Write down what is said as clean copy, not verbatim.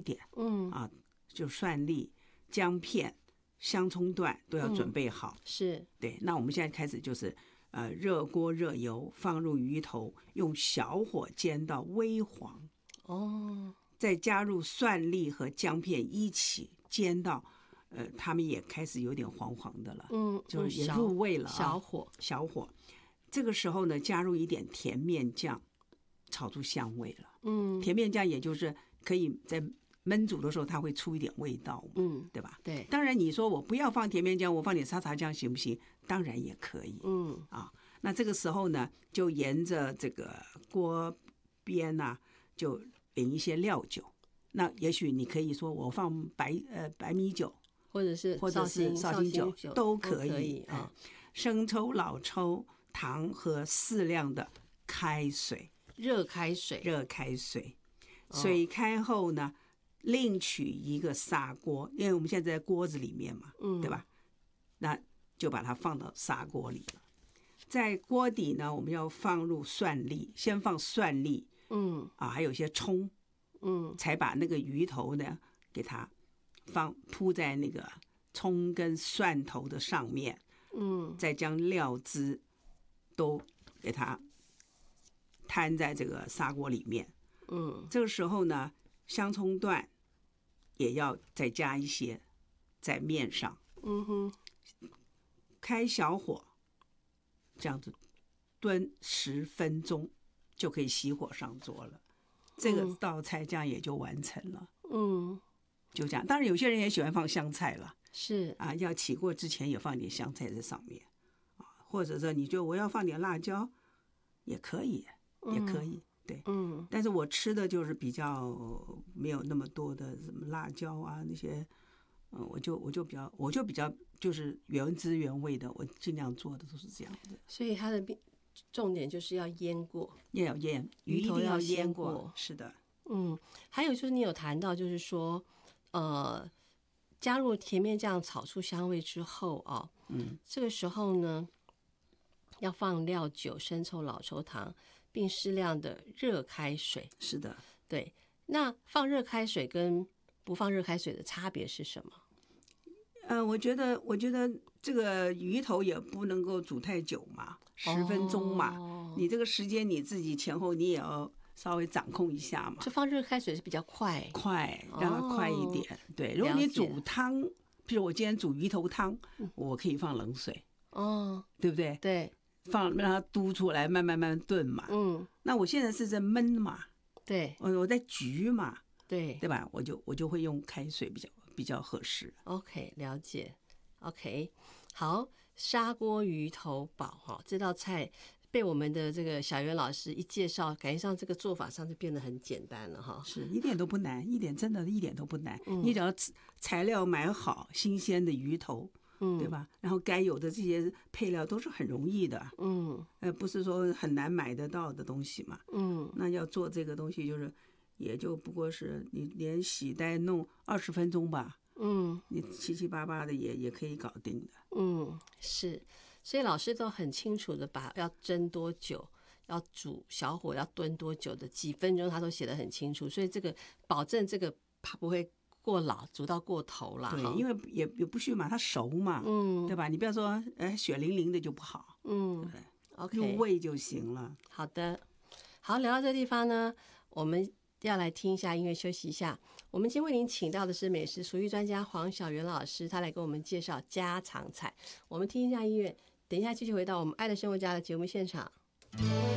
点，就蒜粒、姜片、香葱段都要准备好。 是， 对。那我们现在开始就是热锅热油，放入鱼头，用小火煎到微黄。再加入蒜粒和姜片一起煎到它们也开始有点黄黄的了，就是也入味了啊。小火。这个时候呢，加入一点甜面酱，炒出香味了。甜面酱也就是可以在焖煮的时候它会出一点味道嘛，对吧？ 对。 当然你说我不要放甜面酱，我放点沙茶酱行不行？当然也可以。那这个时候呢，就沿着这个锅边呢，就淋一些料酒。那也许你可以说我放白米酒， 或者是绍兴酒都可以。生抽、老抽、糖和适量的开水，热开水。水开后呢，另取一个砂锅，因为我们现在在锅子里面嘛，对吧？那就把它放到砂锅里了。在锅底呢，我们要放入蒜粒，先放蒜粒，还有一些葱，才把那个鱼头呢给它铺在那个葱跟蒜头的上面，再将料汁都给它摊在这个砂锅里面。这个时候呢，香葱段也要再加一些在面上。开小火，这样子炖10分钟就可以熄火上桌了。这个道菜这样也就完成了。就这样。当然有些人也喜欢放香菜了， 是啊，要起锅之前也放点香菜在上面，或者说你就我要放点辣椒也可以，也可以。对，但是我吃的就是比较没有那么多的什么辣椒啊那些，我就比较就是原汁原味的，我尽量做的都是这样的。 所以它的重点就是要腌过， 要腌鱼一定要腌过，是的。 还有就是你有谈到，就是说，加入甜面酱炒出香味之后这个时候呢，要放料酒、生抽、老抽、糖，并适量的热开水。 是的， 对。那放热开水跟不放热开水的差别是什么？ 我觉得这个鱼头也不能够煮太久嘛，10分钟嘛。你这个时间你自己前后你也要稍微掌控一下嘛。 就放热开水是比较快， 让它快一点。对，如果你煮汤，譬如我今天煮鱼头汤，我可以放冷水，对不对？ 对， 让它嘟出来，慢慢炖嘛。那我现在是在焖嘛， 对， 我在焗嘛， 对吧？我就会用开水比较合适。 OK， 了解。OK， 好，砂锅鱼头煲这道菜被我们的这个小袁老师一介绍，感觉上这个做法上就变得很简单了哈。 是一点都不难，真的一点都不难。你只要材料买好，新鲜的鱼头，对吧？然后该有的这些配料都是很容易的，不是说很难买得到的东西嘛。那要做这个东西就是也就不过是你连洗带弄20分钟吧。你七七八八的也可以搞定的。 是，所以老师都很清楚的把要蒸多久，要煮小火要炖多久的几分钟，他都写得很清楚，所以这个保证这个怕不会过老，煮到过头了。 对，因为也不需嘛，它熟嘛，对吧？你不要说血淋淋的就不好，对不对？OK， 入味就行了。 好的，好，聊到这地方呢，我们要来听一下音乐，休息一下。我们今天为您请到的是美食厨艺专家黄小袁老师，他来给我们介绍家常菜。我们听一下音乐，等一下继续回到我们爱的生活家的节目现场。